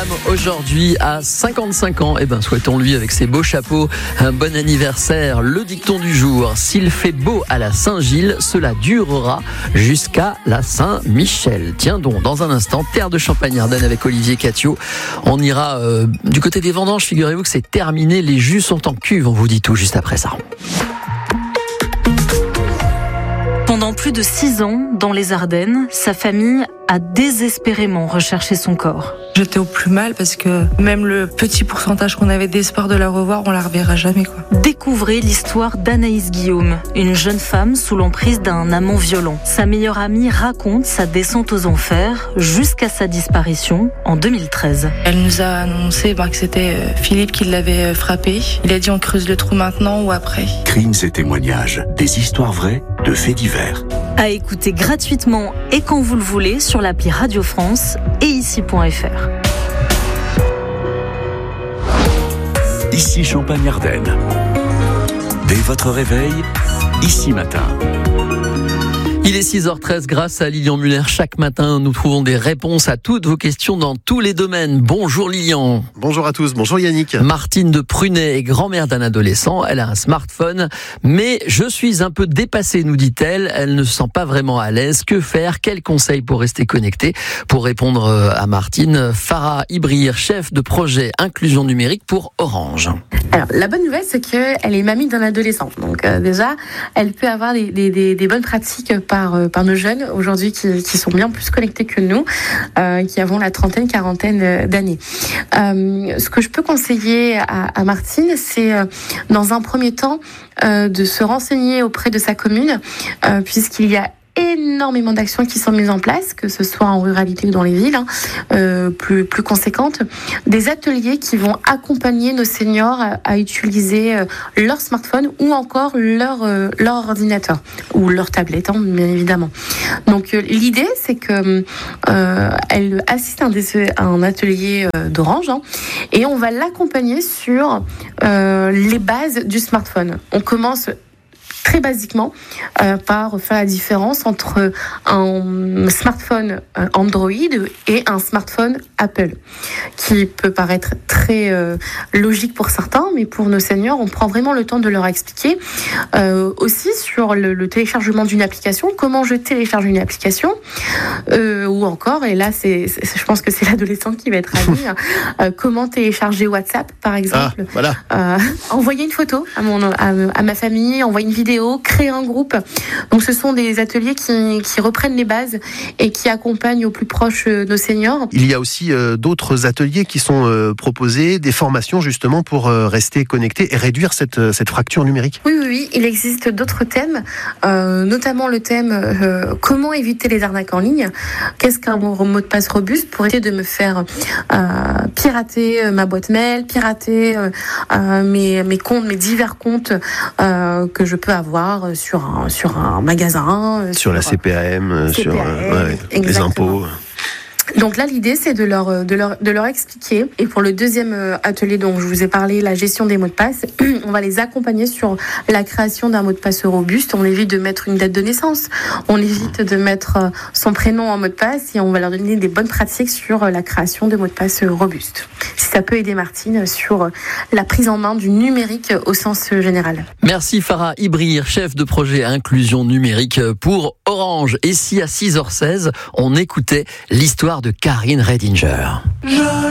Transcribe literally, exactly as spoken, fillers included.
dame aujourd'hui a cinquante-cinq ans. Eh ben, souhaitons-lui avec ses beaux chapeaux un bon anniversaire. Le dicton du jour: s'il fait beau à la Saint-Gilles, cela durera jusqu'à la Saint-Michel. Tiens donc, dans un instant, terre de Champagne-Ardenne avec Olivier Catio. On ira euh, du côté des vendanges. Figurez-vous que c'est terminé. Les jus sont en cuve. On vous dit tout juste après ça. Pendant plus de six ans, dans les Ardennes, sa famille a désespérément recherché son corps. J'étais au plus mal parce que même le petit pourcentage qu'on avait d'espoir de la revoir, on la reverra jamais, quoi. Découvrez l'histoire d'Anaïs Guillaume, une jeune femme sous l'emprise d'un amant violent. Sa meilleure amie raconte sa descente aux enfers jusqu'à sa disparition en deux mille treize. Elle nous a annoncé bah, que c'était Philippe qui l'avait frappé. Il a dit on creuse le trou maintenant ou après. Crimes et témoignages, des histoires vraies de faits divers. À écouter gratuitement et quand vous le voulez sur l'appli Radio France et ici point f r. Ici Champagne-Ardenne. Dès votre réveil, ici matin. Il est six heures treize, grâce à Lilian Muller. Chaque matin, nous trouvons des réponses à toutes vos questions dans tous les domaines. Bonjour Lilian. Bonjour à tous, bonjour Yannick. Martine de Prunay est grand-mère d'un adolescent. Elle a un smartphone, mais je suis un peu dépassée, nous dit-elle. Elle ne se sent pas vraiment à l'aise. Que faire? Quels conseils pour rester connectée? Pour répondre à Martine, Farah Ibrir, chef de projet inclusion numérique pour Orange. Alors, la bonne nouvelle, c'est qu'elle est mamie d'un adolescent. Donc euh, déjà, elle peut avoir des, des, des, des bonnes pratiques par, euh, par nos jeunes aujourd'hui qui, qui sont bien plus connectés que nous, euh, qui avons la trentaine, quarantaine d'années. Euh, ce que je peux conseiller à, à Martine, c'est euh, dans un premier temps euh, de se renseigner auprès de sa commune, euh, puisqu'il y a énormément d'actions qui sont mises en place, que ce soit en ruralité ou dans les villes, hein, euh, plus, plus conséquentes, des ateliers qui vont accompagner nos seniors à, à utiliser euh, leur smartphone ou encore leur, euh, leur ordinateur ou leur tablette, hein, bien évidemment. Donc euh, l'idée, c'est que euh, elle assiste à un, des, à un atelier euh, d'Orange, hein, et on va l'accompagner sur euh, les bases du smartphone. On commence très basiquement euh, par faire la différence entre un smartphone euh, Android et un smartphone Apple, qui peut paraître très euh, logique pour certains, mais pour nos seniors, on prend vraiment le temps de leur expliquer. Euh, aussi sur le, le téléchargement d'une application, comment je télécharge une application, euh, ou encore, et là c'est, c'est, je pense que c'est l'adolescent qui va être ravi, euh, comment télécharger WhatsApp par exemple, ah, voilà. euh, envoyer une photo à, mon, à, à ma famille, envoyer une vidéo, créer un groupe. Donc ce sont des ateliers qui, qui reprennent les bases et qui accompagnent au plus proche nos seniors. Il y a aussi euh, d'autres ateliers qui sont euh, proposés, des formations justement pour euh, rester connectés et réduire cette, cette fracture numérique. Oui, oui, oui, il existe d'autres thèmes, euh, notamment le thème euh, comment éviter les arnaques en ligne. Qu'est-ce qu'un mot de passe robuste pour éviter de me faire euh, pirater ma boîte mail, pirater euh, euh, mes, mes comptes, mes divers comptes euh, que je peux avoir sur un, sur un magasin. Sur, sur la C P A M, C P A M sur euh, ouais, les impôts. Donc là, l'idée, c'est de leur, de leur, de leur expliquer. Et pour le deuxième atelier dont je vous ai parlé, la gestion des mots de passe, on va les accompagner sur la création d'un mot de passe robuste. On évite de mettre une date de naissance. On évite de mettre son prénom en mot de passe et on va leur donner des bonnes pratiques sur la création de mots de passe robustes. Si ça peut aider Martine sur la prise en main du numérique au sens général. Merci Farah Ibrir, chef de projet inclusion numérique pour Orange. Et si à six heures seize, on écoutait l'histoire de Karine Redinger.